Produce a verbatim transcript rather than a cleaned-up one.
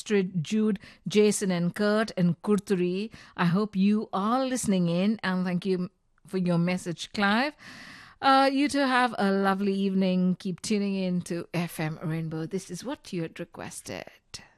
Astrid, Jude, Jason, and Kurt, and Kurturi. I hope you are listening in, and thank you for your message, Clive. Uh, you two have a lovely evening. Keep tuning in to F M Rainbow. This is what you had requested.